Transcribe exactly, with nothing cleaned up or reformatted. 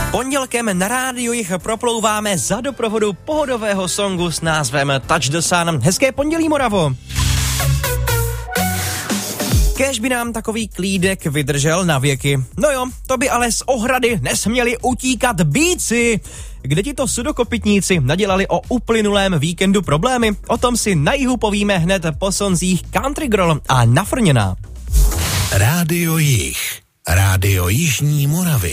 Pondělkem na rádiu jich proplouváme za doprovodu pohodového songu s názvem Touch the Sun. Hezké pondělí, Moravo. Kéž by nám takový klídek vydržel na věky. No jo, to by ale z ohrady nesměli utíkat býci. Kde ti to sudokopytníci nadělali o uplynulém víkendu problémy? O tom si na jihu povíme hned po sonzích Country Girl a Nafrněná. Rádio Jih. Rádio Jižní Moravy.